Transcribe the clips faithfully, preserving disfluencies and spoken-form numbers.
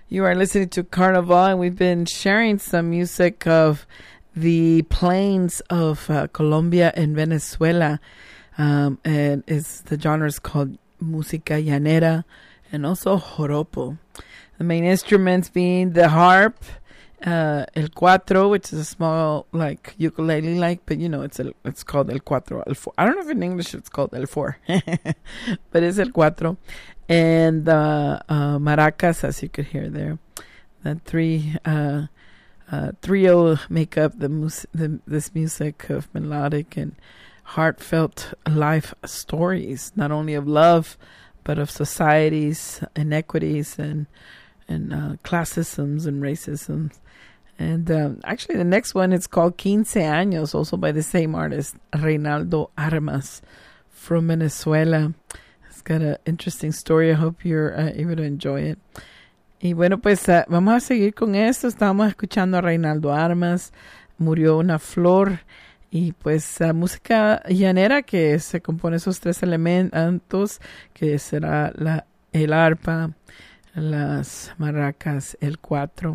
You are listening to Carnival, and we've been sharing some music of the plains of uh, Colombia and Venezuela. Um, and it's, the genre is called música llanera and also joropo. The main instruments being the harp, uh, el cuatro, which is a small like ukulele like, but you know it's a, it's called el cuatro. El four. I don't know if in English it's called el four, but it's el cuatro. And uh, uh, maracas, as you could hear there. That three uh, uh, trio make up the, mus- the this music of melodic and heartfelt life stories, not only of love, but of society's inequities and and uh, classisms and racisms. And um, actually, the next one is called Quince Años, also by the same artist, Reinaldo Armas, from Venezuela. It's got an interesting story. I hope you're uh, able to enjoy it. Y bueno, pues uh, vamos a seguir con esto. Estábamos escuchando a Reinaldo Armas, Murió una flor. Y pues la uh, música llanera que se compone esos tres elementos, que será la, el arpa, las maracas, el cuatro,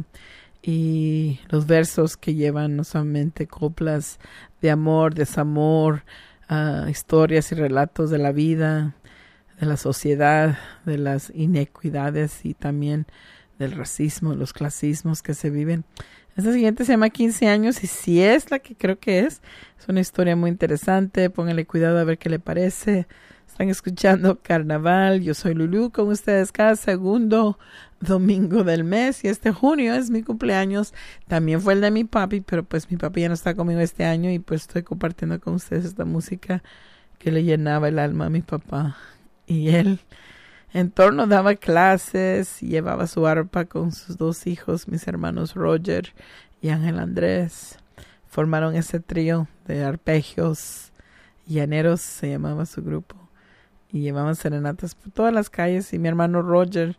y los versos que llevan no solamente coplas de amor, desamor, uh, historias y relatos de la vida, de la sociedad, de las inequidades y también del racismo, los clasismos que se viven. Esta siguiente se llama quince años y si es la que creo que es, es una historia muy interesante. Pónganle cuidado a ver qué le parece. Están escuchando Carnaval. Yo soy Lulú con ustedes cada segundo domingo del mes y este junio es mi cumpleaños. También fue el de mi papi, pero pues mi papi ya no está conmigo este año y pues estoy compartiendo con ustedes esta música que le llenaba el alma a mi papá. Y él en torno daba clases y llevaba su arpa con sus dos hijos, mis hermanos Roger y Ángel Andrés. Formaron ese trío de arpegios llaneros, se llamaba su grupo. Y llevaban serenatas por todas las calles. Y mi hermano Roger,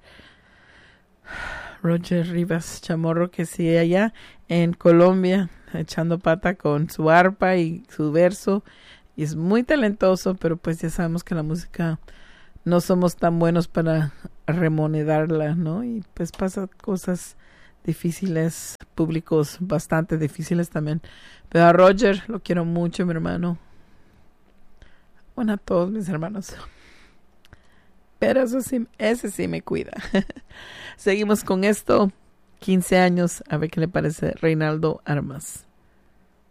Roger Rivas Chamorro, que sigue allá en Colombia, echando pata con su arpa y su verso. Y es muy talentoso, pero pues ya sabemos que la música no somos tan buenos para remonedarla, ¿no? Y pues pasa cosas difíciles, públicos bastante difíciles también. Pero a Roger lo quiero mucho, mi hermano. Bueno, a todos mis hermanos. Pero eso sí, ese sí me cuida. Seguimos con esto. quince años. A ver qué le parece Reinaldo Armas.